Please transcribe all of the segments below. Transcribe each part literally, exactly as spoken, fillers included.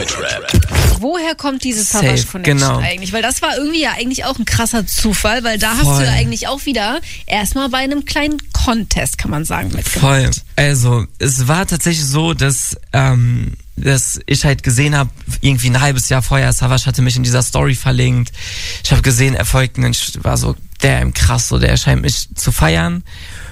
Deutschrap. Woher kommt diese Safe, Savage-Connection genau. eigentlich? Weil das war irgendwie ja eigentlich auch ein krasser Zufall, weil da hast Voll. du ja eigentlich auch wieder erstmal bei einem kleinen Contest, kann man sagen, mitgemacht. Voll. Also, es war tatsächlich so, dass, ähm, dass ich halt gesehen habe, irgendwie ein halbes Jahr vorher, Savage hatte mich in dieser Story verlinkt. Ich habe gesehen, er folgt und ich war so, der krass, so, der scheint mich zu feiern.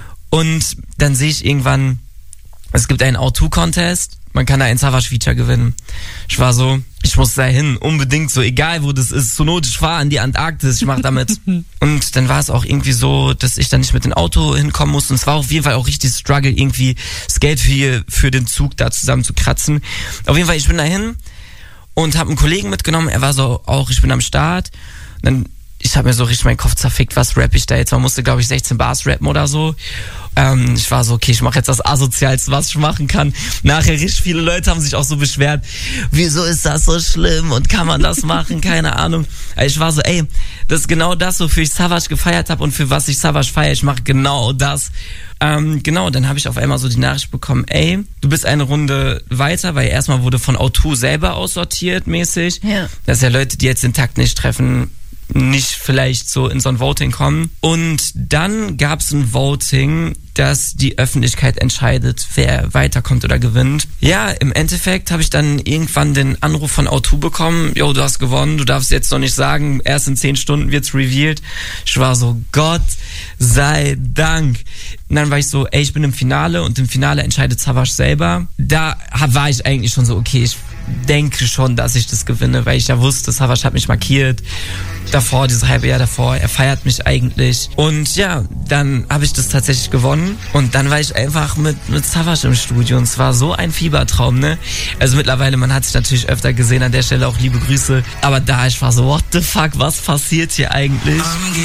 Und dann sehe ich irgendwann, es gibt einen O zwei Contest, man kann da ein Savage-Feature gewinnen. Ich war so, ich muss da hin, unbedingt, so egal wo das ist, zur Not, ich fahre an die Antarktis, ich mach damit. Und dann war es auch irgendwie so, dass ich dann nicht mit dem Auto hinkommen musste. Und es war auf jeden Fall auch richtig Struggle, irgendwie das Geld für, für den Zug da zusammen zu kratzen. Auf jeden Fall, ich bin da hin und habe einen Kollegen mitgenommen, er war so auch, ich bin am Start. Und dann, ich habe mir so richtig meinen Kopf zerfickt, was rapp ich da jetzt? Man musste, glaube ich, sechzehn Bars rappen oder so. Ähm, ich war so, okay, ich mache jetzt das Asozialste, was ich machen kann. Nachher richtig viele Leute haben sich auch so beschwert, wieso ist das so schlimm und kann man das machen? Keine Ahnung. Ich war so, ey, das ist genau das, wofür ich Savage gefeiert habe und für was ich Savage feiere. Ich mache genau das. Ähm, genau, dann habe ich auf einmal so die Nachricht bekommen, ey, du bist eine Runde weiter, weil erstmal wurde von O zwei selber aussortiert mäßig. Ja. Das ist ja Leute, die jetzt den Takt nicht treffen, nicht vielleicht so in so ein Voting kommen. Und dann gab es ein Voting, dass die Öffentlichkeit entscheidet, wer weiterkommt oder gewinnt. Ja, im Endeffekt habe ich dann irgendwann den Anruf von O zwei bekommen, yo, du hast gewonnen, du darfst jetzt noch nicht sagen, erst in zehn Stunden wird's revealed. Ich war so, Gott sei Dank. Und dann war ich so, ey, ich bin im Finale und im Finale entscheidet Savage selber. Da war ich eigentlich schon so, okay, ich denke schon, dass ich das gewinne, weil ich ja wusste, Savage hat mich markiert. Davor, dieses halbe Jahr davor, er feiert mich eigentlich. Und ja, dann habe ich das tatsächlich gewonnen. Und dann war ich einfach mit, mit Savage im Studio. Und es war so ein Fiebertraum, ne? Also mittlerweile, man hat sich natürlich öfter gesehen, an der Stelle auch liebe Grüße. Aber da, ich war so, what the fuck, was passiert hier eigentlich?